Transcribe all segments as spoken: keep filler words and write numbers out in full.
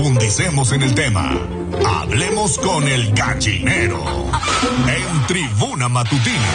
Profundicemos en el tema. Hablemos con el gallinero en Tribuna Matutina.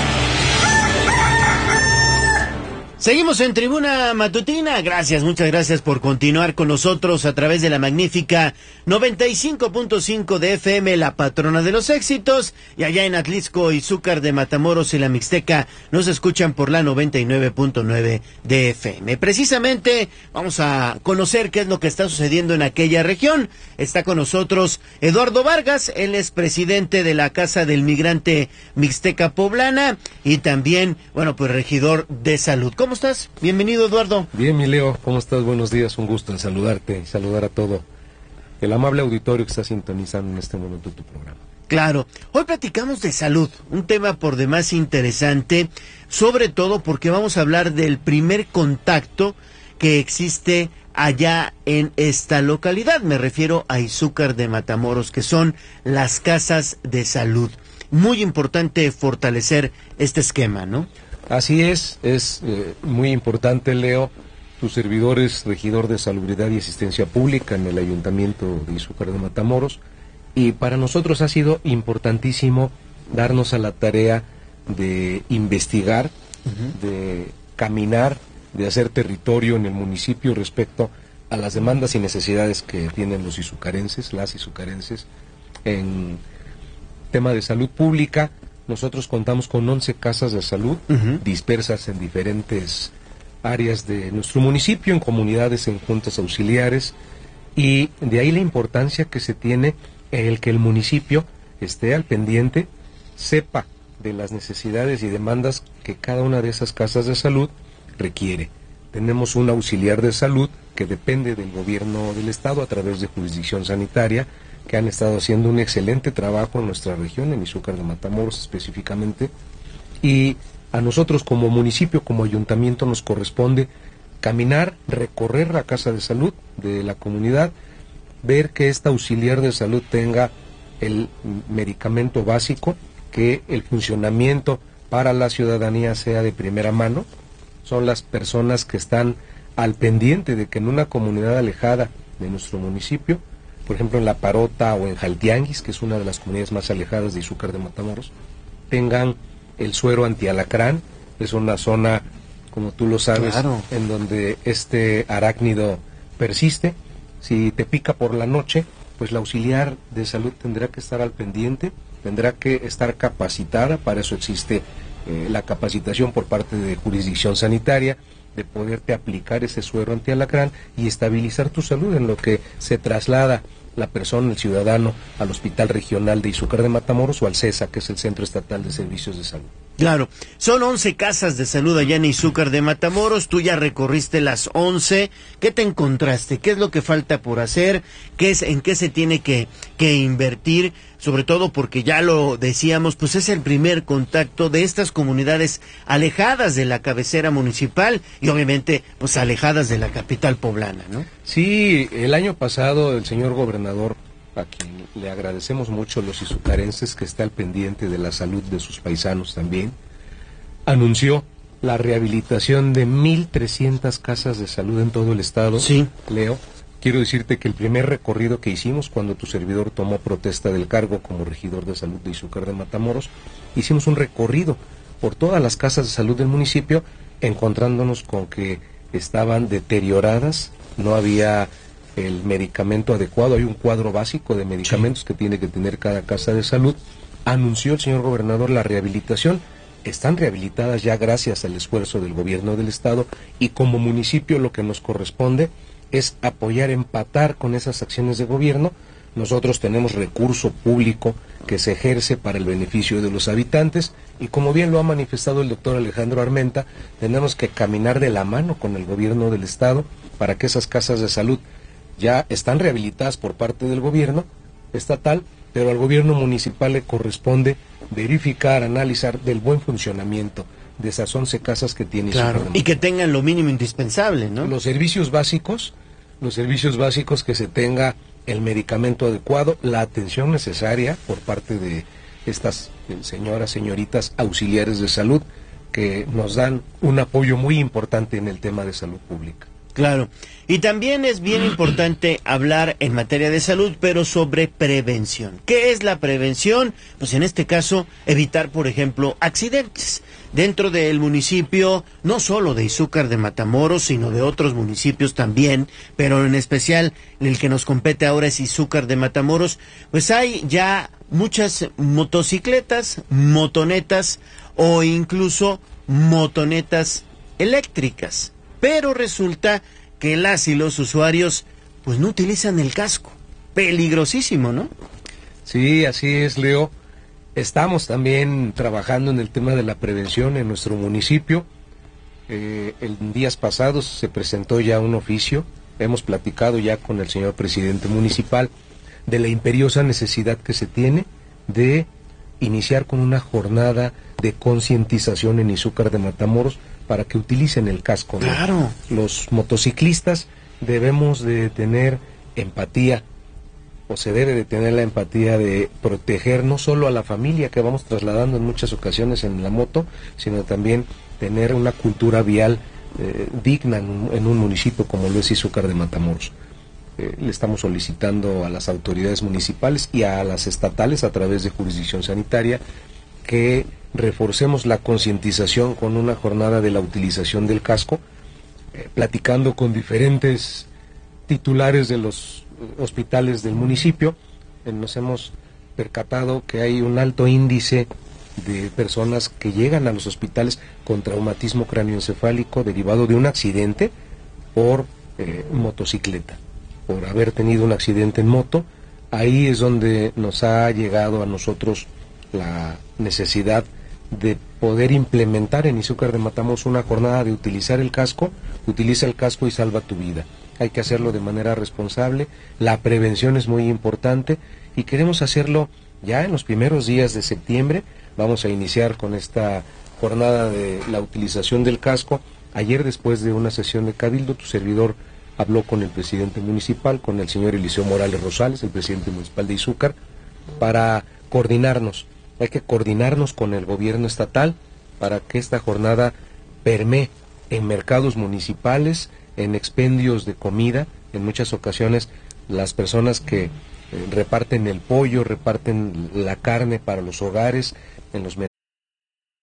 Seguimos en Tribuna Matutina. Gracias, muchas gracias por continuar con nosotros a través de la magnífica noventa y cinco punto cinco de F M, la patrona de los éxitos. Y allá en Atlixco, Izúcar de Matamoros y la Mixteca nos escuchan por la noventa y nueve punto nueve de F M. Precisamente vamos a conocer qué es lo que está sucediendo en aquella región. Está con nosotros Eduardo Vargas, él es presidente de la Casa del Migrante Mixteca Poblana y también, bueno, pues regidor de salud. ¿Cómo ¿Cómo estás? Bienvenido, Eduardo. Bien, mi Leo, ¿cómo estás? Buenos días, un gusto en saludarte y saludar a todo el amable auditorio que está sintonizando en este momento tu programa. Claro, hoy platicamos de salud, un tema por demás interesante, sobre todo porque vamos a hablar del primer contacto que existe allá en esta localidad. Me refiero a Izúcar de Matamoros, que son las casas de salud. Muy importante fortalecer este esquema, ¿no? Así es, es eh, muy importante, Leo. Tu servidor es regidor de Salubridad y Asistencia Pública en el Ayuntamiento de Izúcar de Matamoros, y para nosotros ha sido importantísimo darnos a la tarea de investigar, uh-huh. de caminar, de hacer territorio en el municipio respecto a las demandas y necesidades que tienen los izucarenses, las izucarenses, en tema de salud pública. Nosotros contamos con once casas de salud, uh-huh. dispersas en diferentes áreas de nuestro municipio, en comunidades, en juntas auxiliares, y de ahí la importancia que se tiene el que el municipio esté al pendiente, sepa de las necesidades y demandas que cada una de esas casas de salud requiere. Tenemos un auxiliar de salud que depende del gobierno del estado a través de jurisdicción sanitaria, que han estado haciendo un excelente trabajo en nuestra región, en Izúcar de Matamoros específicamente, y a nosotros como municipio, como ayuntamiento, nos corresponde caminar, recorrer la casa de salud de la comunidad, ver que esta auxiliar de salud tenga el medicamento básico, que el funcionamiento para la ciudadanía sea de primera mano. Son las personas que están al pendiente de que en una comunidad alejada de nuestro municipio, por ejemplo en La Parota o en Jaltianguis, que es una de las comunidades más alejadas de Izúcar de Matamoros, tengan el suero antialacrán. Es una zona, como tú lo sabes, claro, en donde este arácnido persiste. Si te pica por la noche, pues la auxiliar de salud tendrá que estar al pendiente, tendrá que estar capacitada. Para eso existe eh, la capacitación por parte de jurisdicción sanitaria, de poderte aplicar ese suero antialacrán y estabilizar tu salud en lo que se traslada la persona, el ciudadano, al Hospital Regional de Izúcar de Matamoros o al CESA, que es el Centro Estatal de Servicios de Salud. Claro, son once casas de salud allá en Izúcar de Matamoros. Tú ya recorriste las once. ¿Qué te encontraste? ¿Qué es lo que falta por hacer? ¿Qué es, en qué se tiene que, que invertir? Sobre todo porque ya lo decíamos, pues es el primer contacto de estas comunidades alejadas de la cabecera municipal y obviamente pues alejadas de la capital poblana, ¿no? Sí, el año pasado el señor gobernador, a quien le agradecemos mucho los izucarenses, que está al pendiente de la salud de sus paisanos también, anunció la rehabilitación de mil trescientas casas de salud en todo el estado. Sí. Leo, quiero decirte que el primer recorrido que hicimos cuando tu servidor tomó protesta del cargo como regidor de salud de Izúcar de Matamoros, hicimos un recorrido por todas las casas de salud del municipio, encontrándonos con que estaban deterioradas, no había el medicamento adecuado. Hay un cuadro básico de medicamentos sí. que tiene que tener cada casa de salud. Anunció el señor gobernador la rehabilitación. Están rehabilitadas ya gracias al esfuerzo del gobierno del estado, y como municipio lo que nos corresponde es apoyar, empatar con esas acciones de gobierno. Nosotros tenemos recurso público que se ejerce para el beneficio de los habitantes, y como bien lo ha manifestado el doctor Alejandro Armenta, tenemos que caminar de la mano con el gobierno del estado para que esas casas de salud ya están rehabilitadas por parte del gobierno estatal, pero al gobierno municipal le corresponde verificar, analizar del buen funcionamiento de esas once casas que tiene. Claro, y que tengan lo mínimo indispensable, ¿no? Los servicios básicos, los servicios básicos que se tenga el medicamento adecuado, la atención necesaria por parte de estas señoras, señoritas auxiliares de salud, que nos dan un apoyo muy importante en el tema de salud pública. Claro. Y también es bien importante hablar en materia de salud, pero sobre prevención. ¿Qué es la prevención? Pues en este caso, evitar, por ejemplo, accidentes. Dentro del municipio, no solo de Izúcar de Matamoros, sino de otros municipios también, pero en especial el que nos compete ahora es Izúcar de Matamoros, pues hay ya muchas motocicletas, motonetas o incluso motonetas eléctricas. Pero resulta que las y los usuarios pues no utilizan el casco. Peligrosísimo, ¿no? Sí, así es, Leo. Estamos también trabajando en el tema de la prevención en nuestro municipio. Eh, en días pasados se presentó ya un oficio. Hemos platicado ya con el señor presidente municipal de la imperiosa necesidad que se tiene de iniciar con una jornada de concientización en Izúcar de Matamoros para que utilicen el casco, ¿no? Claro. Los motociclistas debemos de tener empatía, o se debe de tener la empatía de proteger no solo a la familia que vamos trasladando en muchas ocasiones en la moto, sino también tener una cultura vial eh, digna en un, en un municipio como lo es Izúcar de Matamoros. Eh, le estamos solicitando a las autoridades municipales y a las estatales a través de jurisdicción sanitaria que reforcemos la concientización con una jornada de la utilización del casco, eh, platicando con diferentes titulares de los hospitales del municipio. Eh, nos hemos percatado que hay un alto índice de personas que llegan a los hospitales con traumatismo cráneoencefálico derivado de un accidente por eh, motocicleta, por haber tenido un accidente en moto. Ahí es donde nos ha llegado a nosotros la necesidad de poder implementar en Izúcar de Matamoros una jornada de utilizar el casco. Utiliza el casco y salva tu vida. Hay que hacerlo de manera responsable. La prevención es muy importante y queremos hacerlo ya en los primeros días de septiembre. Vamos a iniciar con esta jornada de la utilización del casco. Ayer, después de una sesión de cabildo, tu servidor habló con el presidente municipal, con el señor Eliseo Morales Rosales, el presidente municipal de Izúcar, para coordinarnos. Hay que coordinarnos con el gobierno estatal para que esta jornada permee en mercados municipales, en expendios de comida. En muchas ocasiones las personas que eh, reparten el pollo, reparten la carne para los hogares, en los